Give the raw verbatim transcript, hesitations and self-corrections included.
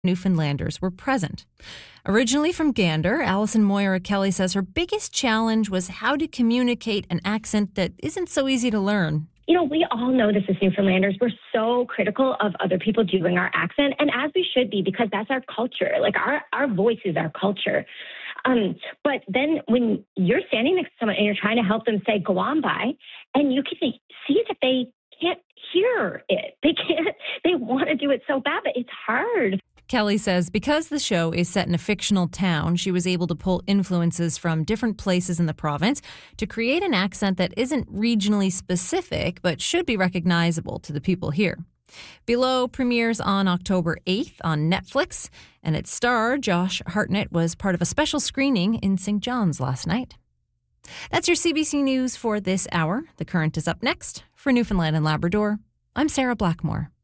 Newfoundlanders were present. Originally from Gander, Alison Moira Kelly says her biggest challenge was how to communicate an accent that isn't so easy to learn. You know, we all know this as Newfoundlanders. We're so critical of other people doing our accent, and as we should be, because that's our culture. Like, our, our voice is our culture. Um, but then when you're standing next to someone and you're trying to help them say, go on by, and you can see that they can't hear it. They can't, they want to do it so bad, but it's hard. Kelly says because the show is set in a fictional town, she was able to pull influences from different places in the province to create an accent that isn't regionally specific, but should be recognizable to the people here. Below premieres on October eighth on Netflix, and its star, Josh Hartnett, was part of a special screening in Saint John's last night. That's your C B C News for this hour. The Current is up next. For Newfoundland and Labrador, I'm Sarah Blackmore.